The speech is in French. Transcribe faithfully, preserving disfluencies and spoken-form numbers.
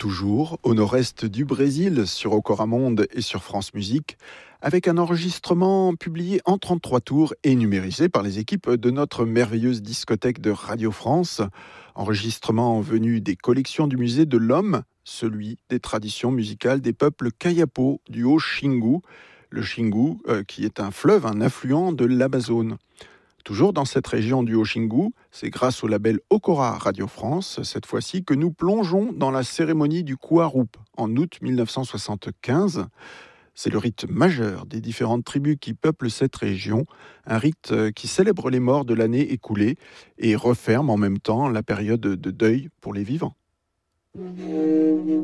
toujours au nord-est du Brésil, sur Ocoramonde et sur France Musique, avec un enregistrement publié en trente-trois tours et numérisé par les équipes de notre merveilleuse discothèque de Radio France. Enregistrement venu des collections du musée de l'Homme, celui des traditions musicales des peuples Kayapo du Haut-Xingu, le Xingu euh, qui est un fleuve, un affluent de l'Amazone. Toujours dans cette région du Haut-Xingu, c'est grâce au label Okora Radio France, cette fois-ci, que nous plongeons dans la cérémonie du Kuarup en août dix-neuf cent soixante-quinze. C'est le rite majeur des différentes tribus qui peuplent cette région, un rite qui célèbre les morts de l'année écoulée et referme en même temps la période de deuil pour les vivants.